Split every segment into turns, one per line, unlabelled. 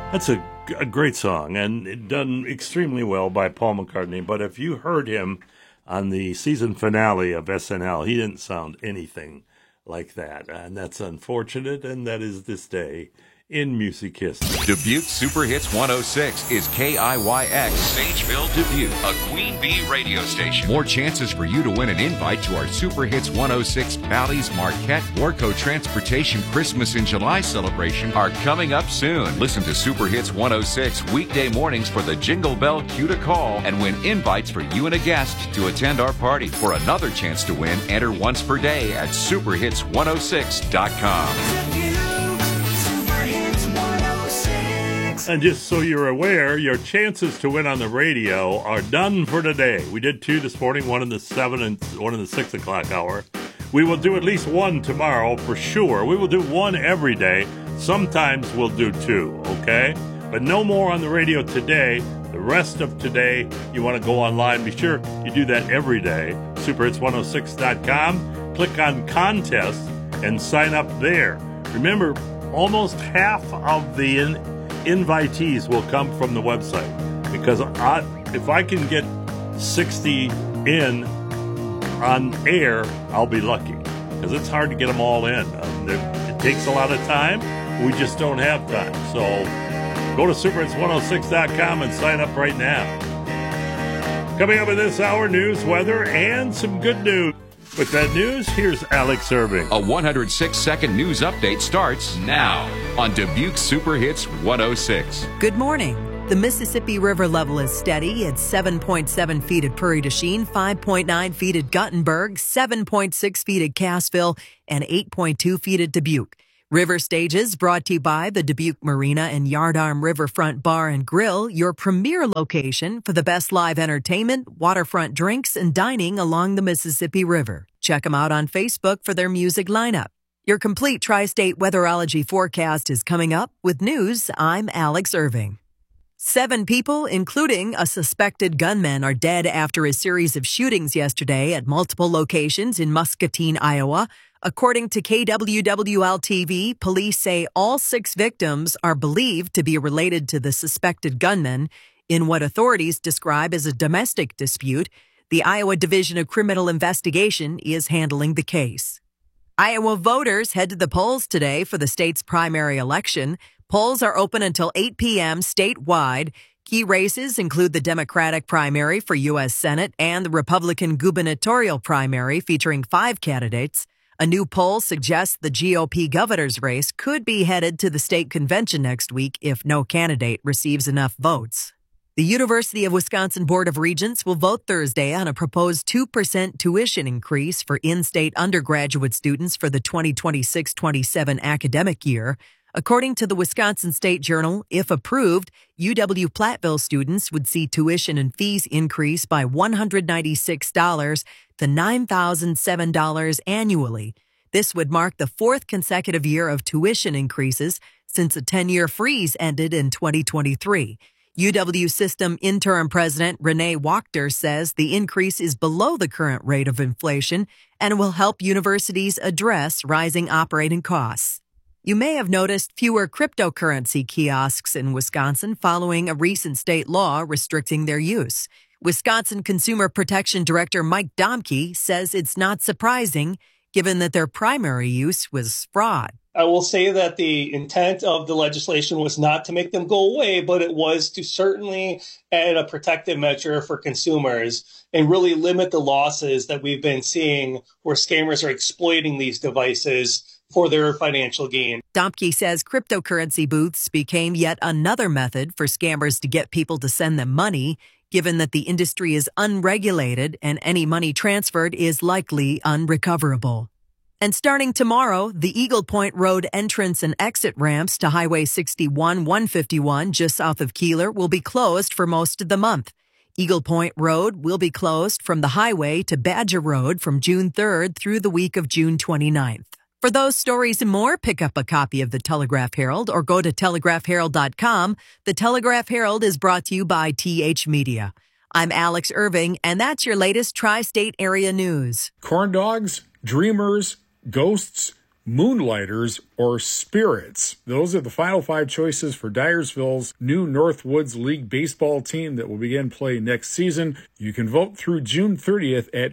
That's a great song, and it done extremely well by Paul McCartney. But if you heard him on the season finale of SNL, he didn't sound anything like that. And that's unfortunate, and that is this day in music history.
Dubuque Super Hits 106 is KIYX, Sageville, Dubuque, a Queen Bee radio station. More chances for you to win an invite to our Super Hits 106 Bally's Marquette Warco Transportation Christmas in July celebration are coming up soon. Listen to Super Hits 106 weekday mornings for the Jingle Bell cue to call and win invites for you and a guest to attend our party. For another chance to win, enter once per day at superhits106.com.
And just so you're aware, your chances to win on the radio are done for today. We did 2 this morning, 1 in the 7 and 1 in the 6 o'clock hour. We will do at least 1 tomorrow for sure. We will do 1 every day. Sometimes we'll do 2, okay? But no more on the radio today. The rest of today, you want to go online. Be sure you do that every day. Superhits106.com. Click on contest and sign up there. Remember, almost half of the invitees will come from the website, because if I can get 60 in on air, I'll be lucky, because it's hard to get them all in. It takes a lot of time. We just don't have time. So go to superhits106.com and sign up right now. Coming up in this hour, news, weather, and some good news. With that news, here's Alex Irving.
A 106-second news update starts now on Dubuque Super Hits 106.
Good morning. The Mississippi River level is steady at 7.7 feet at Prairie du Chien, 5.9 feet at Guttenberg, 7.6 feet at Cassville, and 8.2 feet at Dubuque. River Stages brought to you by the Dubuque Marina and Yardarm Riverfront Bar and Grill, your premier location for the best live entertainment, waterfront drinks, and dining along the Mississippi River. Check them out on Facebook for their music lineup. Your complete tri-state weatherology forecast is coming up. With news, I'm Alex Irving. 7 people, including a suspected gunman, are dead after a series of shootings yesterday at multiple locations in Muscatine, Iowa. According to KWWL-TV, police say all 6 victims are believed to be related to the suspected gunman in what authorities describe as a domestic dispute. The Iowa Division of Criminal Investigation is handling the case. Iowa voters head to the polls today for the state's primary election. Polls are open until 8 p.m. statewide. Key races include the Democratic primary for U.S. Senate and the Republican gubernatorial primary featuring 5 candidates. A new poll suggests the GOP governor's race could be headed to the state convention next week if no candidate receives enough votes. The University of Wisconsin Board of Regents will vote Thursday on a proposed 2% tuition increase for in-state undergraduate students for the 2026-27 academic year. According to the Wisconsin State Journal, if approved, UW-Platteville students would see tuition and fees increase by $196 to $9,007 annually. This would mark the 4th consecutive year of tuition increases since a 10-year freeze ended in 2023. UW System Interim President Renee Wachter says the increase is below the current rate of inflation and will help universities address rising operating costs. You may have noticed fewer cryptocurrency kiosks in Wisconsin following a recent state law restricting their use. Wisconsin Consumer Protection Director Mike Domke says it's not surprising, given that their primary use was fraud.
I will say that the intent of the legislation was not to make them go away, but it was to certainly add a protective measure for consumers and really limit the losses that we've been seeing where scammers are exploiting these devices for their financial gain.
Domke says cryptocurrency booths became yet another method for scammers to get people to send them money, given that the industry is unregulated and any money transferred is likely unrecoverable. And starting tomorrow, the Eagle Point Road entrance and exit ramps to Highway 61-151 just south of Keeler will be closed for most of the month. Eagle Point Road will be closed from the highway to Badger Road from June 3rd through the week of June 29th. For those stories and more, pick up a copy of the Telegraph Herald or go to telegraphherald.com. The Telegraph Herald is brought to you by TH Media. I'm Alex Irving, and that's your latest tri-state area news.
Corn dogs, dreamers, ghosts, Moonlighters, or Spirits. Those are the final 5 choices for Dyersville's new Northwoods League baseball team that will begin play next season. You can vote through June 30th at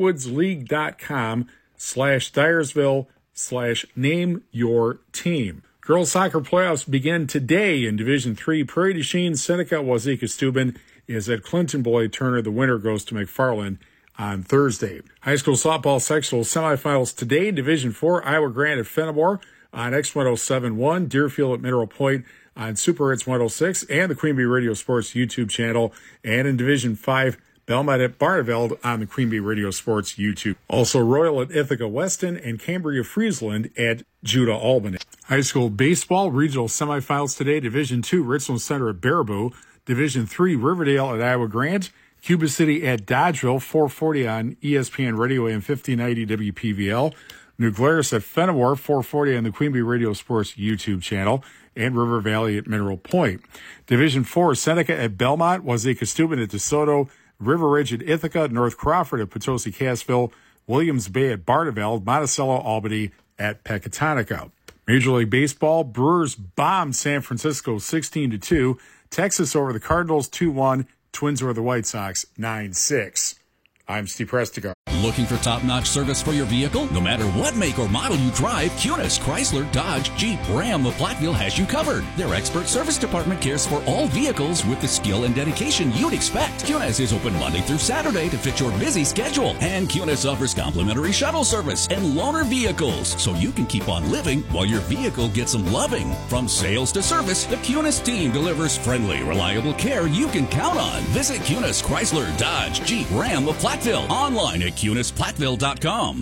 northwoodsleague.com/Dyersville/name your team. Girls soccer playoffs begin today in Division III. Prairie du Chien, Seneca, Wazeeka, Steuben is at Clinton Beloit Turner. The winner goes to McFarland on Thursday. High school softball sectional semifinals today. Division IV, Iowa Grande at Fenimore on X1071, Deerfield at Mineral Point on Super Hits 106, and the Queen Bee Radio Sports YouTube channel. And in Division V, Belmont at Barneveld on the Queen Bee Radio Sports YouTube. Also, Royal at Ithaca Weston and Cambria Friesland at Judah Albany. High school baseball regional semifinals today. Division II, Richland Center at Baraboo. Division III, Riverdale at Iowa Grande. Cuba City at Dodgeville, 440 on ESPN Radio and 1590 WPVL. New Glarus at Fenimore, 440 on the Queen Bee Radio Sports YouTube channel. And River Valley at Mineral Point. Division IV, Seneca at Belmont, Wazeeka Steuben at DeSoto, River Ridge at Ithaca, North Crawford at Potosi Cassville, Williams Bay at Barneveld, Monticello Albany at Pecatonica. Major League Baseball, Brewers bombed San Francisco 16-2. Texas over the Cardinals 2-1. Twins over the White Sox 9-6. I'm Steve Prestigar.
Looking for top-notch service for your vehicle? No matter what make or model you drive, Kunis, Chrysler, Dodge, Jeep, Ram of Platteville has you covered. Their expert service department cares for all vehicles with the skill and dedication you'd expect. Kunis is open Monday through Saturday to fit your busy schedule. And Kunis offers complimentary shuttle service and loaner vehicles, so you can keep on living while your vehicle gets some loving. From sales to service, the Kunis team delivers friendly, reliable care you can count on. Visit Kunis, Chrysler, Dodge, Jeep, Ram of Platteville. Online at KunisPlatteville.com.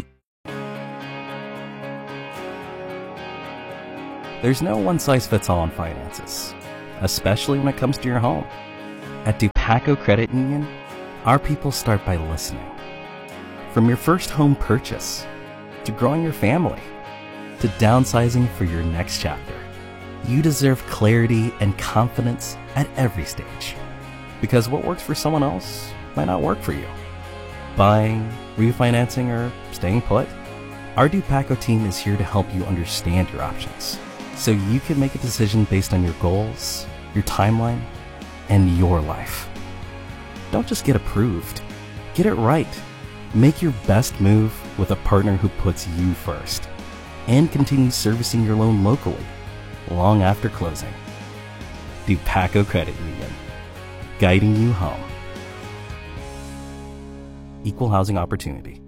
There's no one-size-fits-all in finances, especially when it comes to your home. At Dupaco Credit Union, our people start by listening. From your first home purchase, to growing your family, to downsizing for your next chapter, you deserve clarity and confidence at every stage. Because what works for someone else might not work for you. Buying, refinancing, or staying put? Our Dupaco team is here to help you understand your options, so you can make a decision based on your goals, your timeline, and your life. Don't just get approved. Get it right. Make your best move with a partner who puts you first and continues servicing your loan locally long after closing. Dupaco Credit Union, guiding you home. Equal housing opportunity.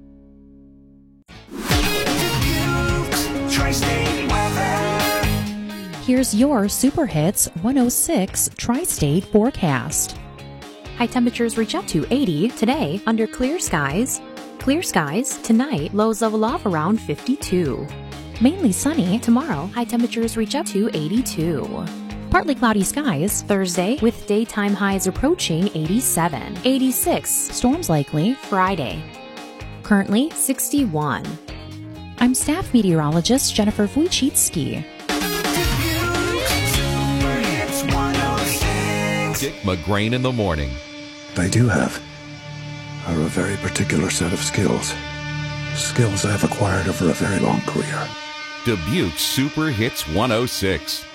Here's your Super Hits 106 Tri-State forecast. High temperatures reach up to 80 today under clear skies. Clear skies tonight, lows level off around 52. Mainly sunny tomorrow, high temperatures reach up to 82. Partly cloudy skies Thursday with daytime highs approaching 87. 86, storms likely Friday. Currently 61. I'm staff meteorologist Jennifer Wojcicki.
Dick McGrain in the morning.
I do have are a very particular set of skills. Skills I have acquired over a very long career.
Dubuque Super Hits 106.